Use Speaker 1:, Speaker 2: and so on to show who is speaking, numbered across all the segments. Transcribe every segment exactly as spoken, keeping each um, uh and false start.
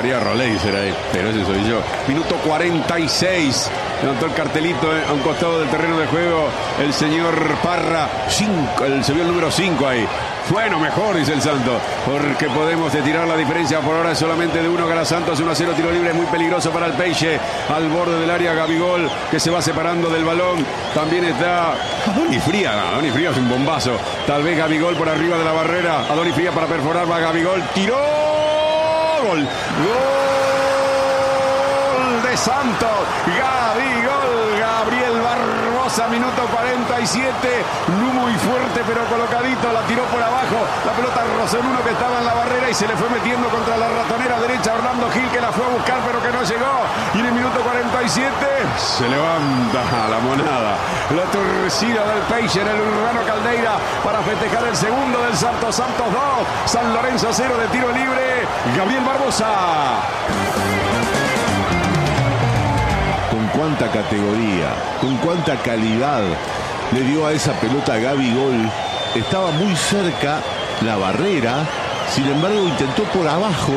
Speaker 1: María Roleiser ahí, pero ese soy yo. Minuto cuarenta y seis. Levantó el cartelito eh, a un costado del terreno de juego el señor Parra. Cinco, el, se vio el número cinco ahí. Bueno, mejor, dice el Santos, porque podemos estirar la diferencia. Por ahora es solamente de uno. Gana Santos, uno a cero, tiro libre muy peligroso para el Peixe. Al borde del área, Gabigol, que se va separando del balón. También está Adonis Fría. No, Adonis Fría es un bombazo. Tal vez Gabigol por arriba de la barrera. Adonis Fría para perforar, va Gabigol. Tiró. Gol. Gol de Santos. Gabigol. Gabriel Barbosa, minuto cuarenta y siete. No muy fuerte, pero colocadito. La tiró por abajo. La pelota rozó en uno que estaba en la barrera y se le fue metiendo contra la ratonera derecha. Orlando Gil, que la fue a buscar, pero que no llegó. Y en el minuto cuarenta y siete se levanta la monada. La torcida del Peixe en el Urbano Caldeira para festejar el segundo del Santos. Santos dos, San Lorenzo cero de tiro libre. Gabriel Barbosa.
Speaker 2: Con cuánta categoría, con cuánta calidad le dio a esa pelota Gabigol. Estaba muy cerca la barrera, sin embargo intentó por abajo.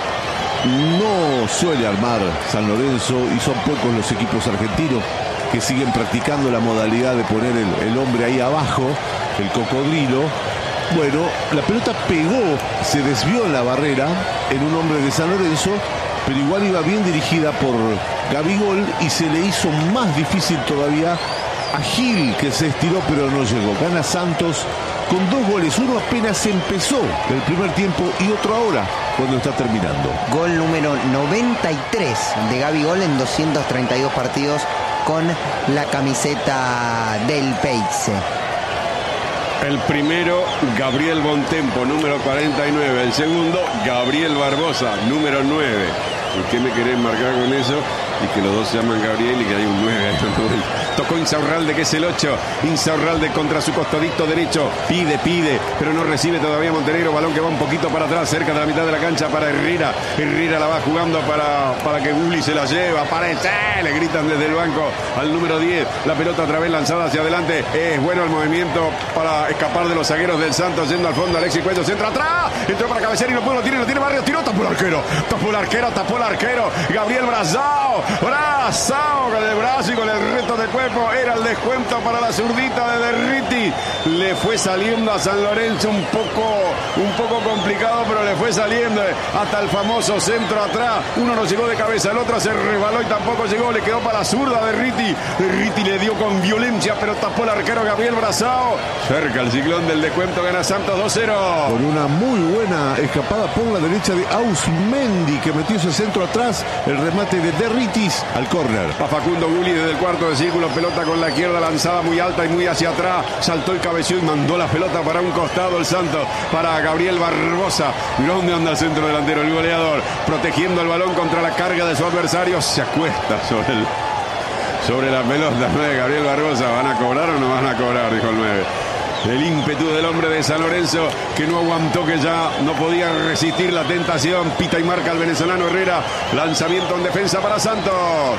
Speaker 2: No suele armar San Lorenzo y son pocos los equipos argentinos que siguen practicando la modalidad de poner el, el hombre ahí abajo, el cocodrilo. Bueno, la pelota pegó, se desvió en la barrera en un hombre de San Lorenzo, pero igual iba bien dirigida por Gabigol y se le hizo más difícil todavía a Gil, que se estiró pero no llegó. Gana Santos con dos goles, uno apenas empezó el primer tiempo y otro ahora cuando está terminando.
Speaker 3: Gol número noventa y tres de Gabigol en doscientos treinta y dos partidos con la camiseta del Peixe.
Speaker 1: El primero, Gabriel Bontempo, número cuarenta y nueve. El segundo, Gabriel Barbosa, número nueve. ¿Y qué me querés marcar con eso? Y que los dos se llaman Gabriel y que hay un nueve. Tocó Insaurralde, que es el ocho. Insaurralde contra su costadito derecho. Pide, pide, pero no recibe todavía Montenegro. Balón que va un poquito para atrás, cerca de la mitad de la cancha para Herrera. Herrera la va jugando para, para que Gulli se la lleva. Aparece, le gritan desde el banco al número diez. La pelota otra vez lanzada hacia adelante. Es bueno el movimiento para escapar de los zagueros del Santos. Yendo al fondo, Alexis Cuello se entra atrás. Entró para cabecear y no puede, lo tiene, lo tiene Barrio. Tiró, tapó el arquero. Tapó el arquero, tapó el arquero. Gabriel Brazao. Brazao con el brazo y con el resto de cuerpo. Era el descuento para la zurdita de Derriti. Le fue saliendo a San Lorenzo un poco, un poco complicado, pero le fue saliendo hasta el famoso centro atrás. Uno no llegó de cabeza, el otro se resbaló y tampoco llegó. Le quedó para la zurda de Derriti. Derriti le dio con violencia, pero tapó el arquero Gabriel Brazao. Cerca el ciclón del descuento, gana Santos dos cero.
Speaker 2: Con una muy buena escapada por la derecha de Ausmendi, que metió ese centro atrás. El remate de Derritis al córner.
Speaker 1: Pa Facundo Gulli desde el cuarto de círculo, pelota con la izquierda lanzada muy alta y muy hacia atrás. Saltó el cabeceo y mandó la pelota para un costado el Santos, para Gabriel Barbosa. ¿Dónde anda el centro delantero? El goleador, protegiendo el balón contra la carga de su adversario. Se acuesta sobre el, sobre la pelota de Gabriel Barbosa. ¿Van a cobrar o no van a cobrar? Dijo el nueve. El ímpetu del hombre de San Lorenzo, que no aguantó, que ya no podía resistir la tentación. Pita y marca el venezolano Herrera. Lanzamiento en defensa para Santos.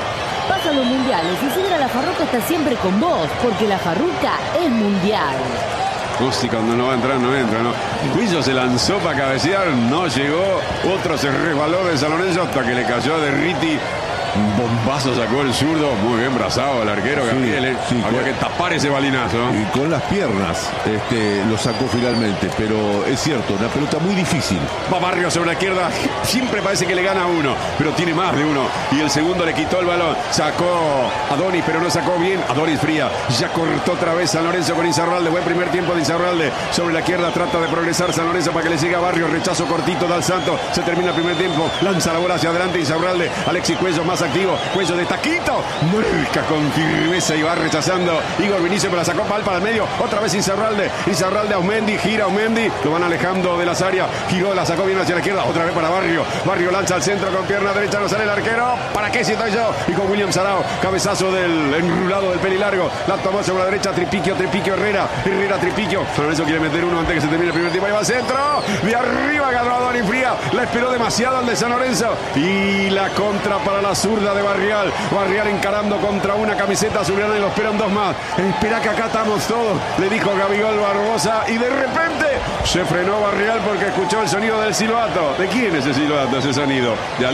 Speaker 4: Pasa los mundiales y Sidra La Farruca está siempre con vos, porque La Farruca es mundial.
Speaker 1: Justi, cuando no va a entrar, no entra, ¿no? Cuillo se lanzó para cabecear, no llegó. Otro se resbaló de San Lorenzo hasta que le cayó a Derriti. Un bombazo sacó el zurdo. Muy bien Brazao el arquero Gabriel. Sí, sí, había con, que tapar ese balinazo.
Speaker 2: Y con las piernas este, lo sacó finalmente. Pero es cierto, una pelota muy difícil.
Speaker 1: Va Barrio sobre la izquierda. Siempre parece que le gana a uno, pero tiene más de uno. Y el segundo le quitó el balón. Sacó a Adonis, pero no sacó bien. Adonis Fría. Ya cortó otra vez San Lorenzo con Insaurralde. Buen primer tiempo de Insaurralde. Sobre la izquierda trata de progresar San Lorenzo para que le siga Barrio. Rechazo cortito del Santos. Se termina el primer tiempo. Lanza la bola hacia adelante Insaurralde. Alexis Cuello más activo, Cuello de taquito, marca con firmeza y va rechazando. Igor Vinicio, pero la sacó Pal para el medio, otra vez Insaurralde, Insaurralde, Ausmendi, gira Ausmendi, lo van alejando de las áreas, giró, la sacó bien hacia la izquierda, otra vez para Barrio, Barrio lanza al centro con pierna derecha, no sale el arquero, ¿para qué si estoy yo? Y con William Sarao, cabezazo del enrulado del pelilargo, la tomó sobre la derecha, Tripiquio, Tripiquio, Herrera, Herrera, Tripiquio, San Lorenzo quiere meter uno antes que se termine el primer tiempo, ahí va al centro, de arriba ganó Adonis Fría, la esperó demasiado al de San Lorenzo, y la contra para la zurda de Barrial. Barrial encarando contra una camiseta azulgrana y lo esperan dos más. Espera que acá estamos todos, le dijo Gabigol Barbosa, y de repente se frenó Barrial porque escuchó el sonido del silbato. ¿De quién es ese silbato, ese sonido? De